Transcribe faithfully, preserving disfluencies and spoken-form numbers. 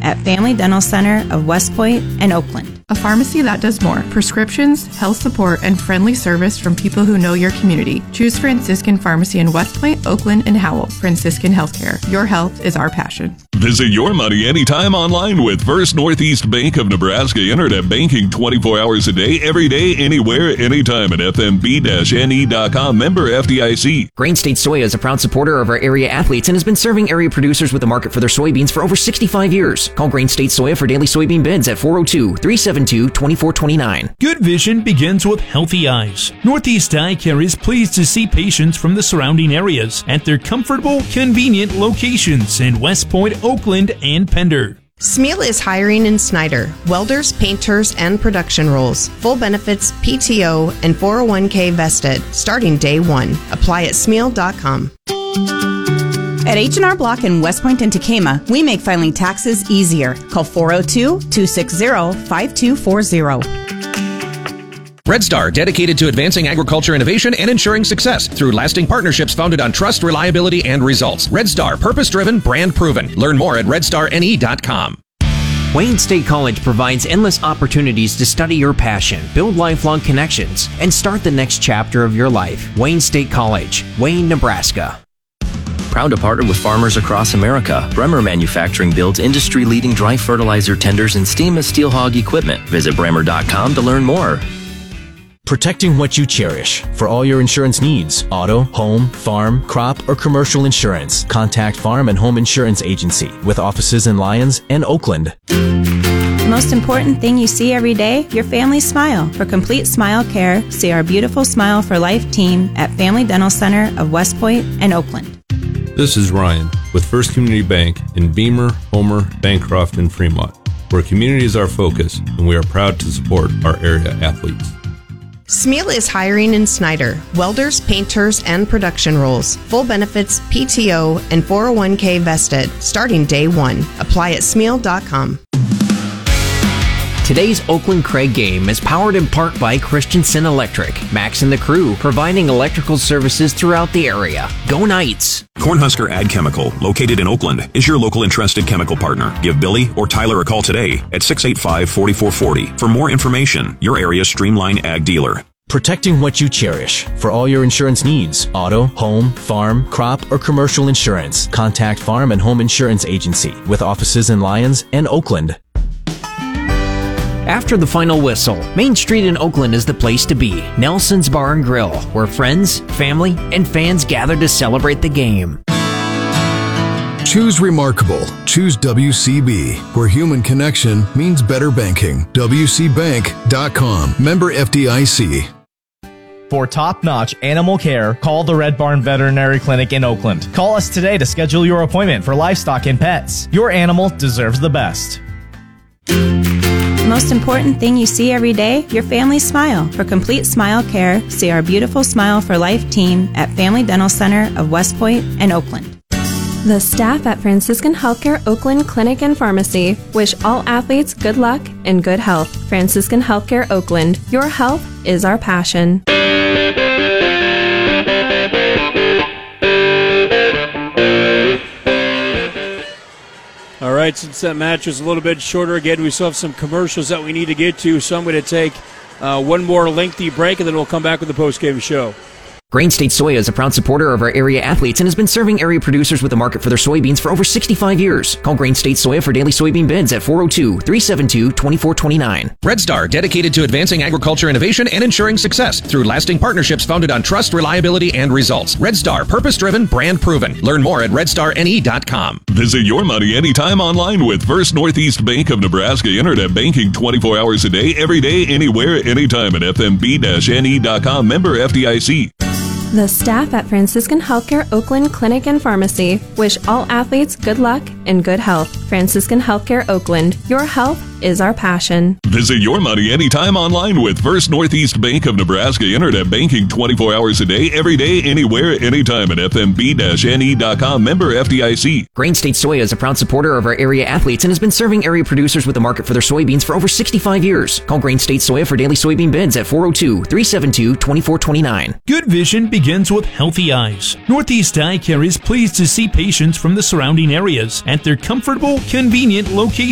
at Family Dental Center of West Point and Oakland. A pharmacy that does more. Prescriptions, health support, and friendly service from people who know your community. Choose Franciscan Pharmacy in West Point, Oakland, and Howell. Franciscan Healthcare. Your health is our passion. Visit your money anytime online with First Northeast Bank of Nebraska Internet Banking twenty-four hours a day, every day, anywhere, anytime at f m b dash n e dot com. Member F D I C. Grain State Soy is a proud supporter of our area athletes and has been serving area producers with the market for their soybeans for over sixty-five years. Call Grain State Soy for daily soybean bids at four oh two, three seven two, two four two nine. Good vision begins with healthy eyes. Northeast Eye Care is pleased to see patients from the surrounding areas at their comfortable, convenient locations in West Point, Oakland, and Pender. Smeal is hiring in Snyder. Welders, painters, and production roles. Full benefits, P T O, and four oh one k vested, starting day one. Apply at smeal dot com. At H and R Block in West Point and Tacoma, we make filing taxes easier. Call four oh two, two six zero, five two four zero. Red Star, dedicated to advancing agriculture innovation and ensuring success through lasting partnerships founded on trust, reliability, and results. Red Star, purpose-driven, brand-proven. Learn more at red star n e dot com. Wayne State College provides endless opportunities to study your passion, build lifelong connections, and start the next chapter of your life. Wayne State College, Wayne, Nebraska. Proud to partner with farmers across America. Bremer Manufacturing builds industry-leading dry fertilizer tenders and steamless steel hog equipment. Visit bremer dot com to learn more. Protecting what you cherish. For all your insurance needs, auto, home, farm, crop, or commercial insurance, contact Farm and Home Insurance Agency with offices in Lyons and Oakland. The most important thing you see every day, your family's smile. For complete smile care, see our beautiful Smile for Life team at Family Dental Center of West Point and Oakland. This is Ryan with First Community Bank in Beamer, Homer, Bancroft, and Fremont, where community is our focus, and we are proud to support our area athletes. Smeal is hiring in Snyder. Welders, painters, and production roles. Full benefits, P T O, and four oh one k vested, starting day one. Apply at smeal dot com. Today's Oakland Craig game is powered in part by Christensen Electric, Max and the crew, providing electrical services throughout the area. Go Knights! Cornhusker Ag Chemical, located in Oakland, is your local entrusted chemical partner. Give Billy or Tyler a call today at six eight five, four four four zero for more information. Your area's Streamline Ag dealer. Protecting what you cherish. For all your insurance needs, auto, home, farm, crop, or commercial insurance, contact Farm and Home Insurance Agency with offices in Lyons and Oakland. After the final whistle, Main Street in Oakland is the place to be. Nelson's Bar and Grill, where friends, family, and fans gather to celebrate the game. Choose Remarkable. Choose W C B, where human connection means better banking. w c bank dot com. Member F D I C. For top-notch animal care, call the Red Barn Veterinary Clinic in Oakland. Call us today to schedule your appointment for livestock and pets. Your animal deserves the best. The most important thing you see every day, your family's smile. For complete smile care, see our beautiful Smile for Life team at Family Dental Center of West Point and Oakland. The staff at Franciscan Healthcare Oakland Clinic and Pharmacy wish all athletes good luck and good health. Franciscan Healthcare Oakland, your health is our passion. All right, since that match was a little bit shorter, again, we still have some commercials that we need to get to, so I'm going to take uh, one more lengthy break, and then we'll come back with the post-game show. Grain State Soy is a proud supporter of our area athletes and has been serving area producers with the market for their soybeans for over sixty-five years. Call Grain State Soy for daily soybean bids at four oh two, three seven two, two four two nine. Red Star, dedicated to advancing agriculture innovation and ensuring success through lasting partnerships founded on trust, reliability, and results. Red Star, purpose-driven, brand-proven. Learn more at red star n e dot com. Visit your money anytime online with First Northeast Bank of Nebraska Internet Banking twenty-four hours a day, every day, anywhere, anytime at f m b dash n e dot com. Member F D I C. The staff at Franciscan Healthcare Oakland Clinic and Pharmacy wish all athletes good luck and good health. Franciscan Healthcare Oakland, your health is our passion. Visit your money anytime online with First Northeast Bank of Nebraska Internet Banking twenty-four hours a day, every day, anywhere, anytime at f m b dash n e dot com. Member F D I C. Grain State Soy is a proud supporter of our area athletes and has been serving area producers with the market for their soybeans for over sixty-five years. Call Grain State Soy for daily soybean bids at four oh two, three seven two, two four two nine. Good vision begins with healthy eyes. Northeast Eye Care is pleased to see patients from the surrounding areas at their comfortable, convenient location.